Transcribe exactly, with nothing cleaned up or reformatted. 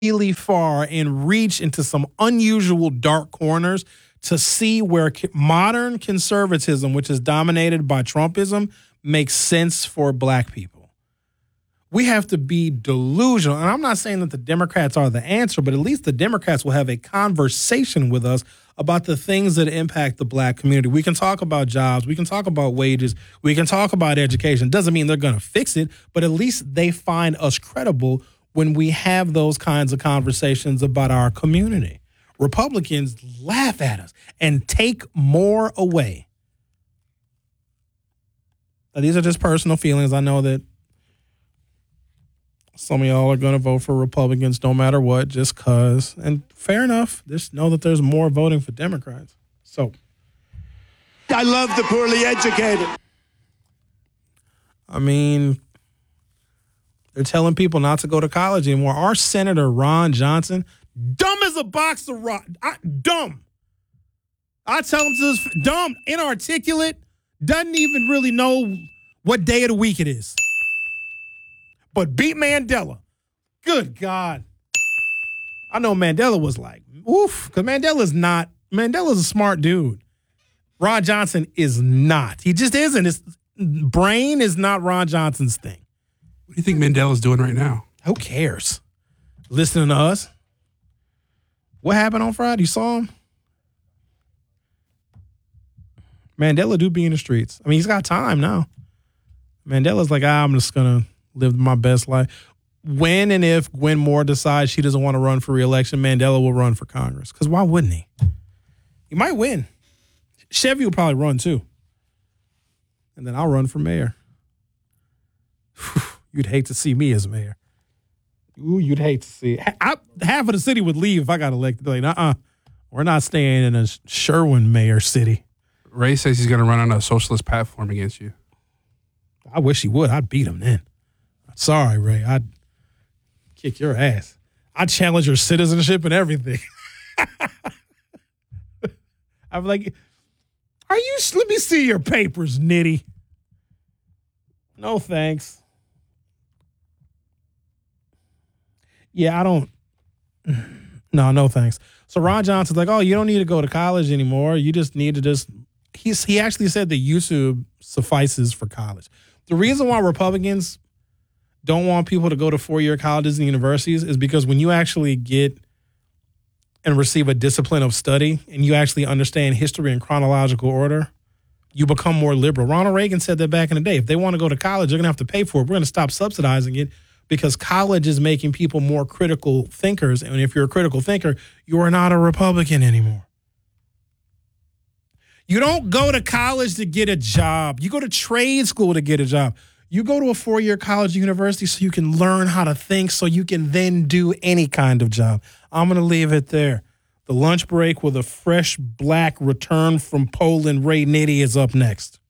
really far and reach into some unusual dark corners to see where modern conservatism, which is dominated by Trumpism, makes sense for black people. We have to be delusional. And I'm not saying that the Democrats are the answer, but at least the Democrats will have a conversation with us about the things that impact the black community. We can talk about jobs. We can talk about wages. We can talk about education. Doesn't mean they're going to fix it, but at least they find us credible when we have those kinds of conversations about our community. Republicans laugh at us and take more away. Now, these are just personal feelings. I know that some of y'all are going to vote for Republicans no matter what, just because. And fair enough. Just know that there's more voting for Democrats. So, I love the poorly educated. I mean, they're telling people not to go to college anymore. Our Senator Ron Johnson, dumb as a box of rock. I, dumb. I tell him to this, dumb, inarticulate, doesn't even really know what day of the week it is. But beat Mandela. Good God. I know Mandela was like, oof, because Mandela's not, Mandela's a smart dude. Ron Johnson is not. He just isn't. His brain is not Ron Johnson's thing. What do you think Mandela's doing right now? Who cares? Listening to us. What happened on Friday? You saw him? Mandela do be in the streets. I mean, he's got time now. Mandela's like, ah, I'm just going to live my best life. When and if Gwen Moore decides she doesn't want to run for re-election, Mandela will run for Congress. Because why wouldn't he? He might win. Chevy will probably run too. And then I'll run for mayor. You'd hate to see me as mayor. Ooh, you'd hate to see it. I, half of the city would leave if I got elected. Like, uh-uh, we're not staying in a Sherwin mayor city. Ray says he's going to run on a socialist platform against you. I wish he would. I'd beat him then. Sorry, Ray. I'd kick your ass. I'd challenge your citizenship and everything. I'm like, are you, let me see your papers, Nitty. No, thanks. Yeah, I don't. No, no, thanks. So Ron Johnson's like, oh, you don't need to go to college anymore. You just need to just, he's, he actually said that YouTube suffices for college. The reason why Republicans don't want people to go to four-year colleges and universities is because when you actually get and receive a discipline of study and you actually understand history in chronological order, you become more liberal. Ronald Reagan said that back in the day. If they want to go to college, they're going to have to pay for it. We're going to stop subsidizing it because college is making people more critical thinkers. And if you're a critical thinker, you are not a Republican anymore. You don't go to college to get a job. You go to trade school to get a job. You go to a four-year college or university so you can learn how to think so you can then do any kind of job. I'm going to leave it there. The lunch break with a fresh black return from Poland, Ray Nitty, is up next.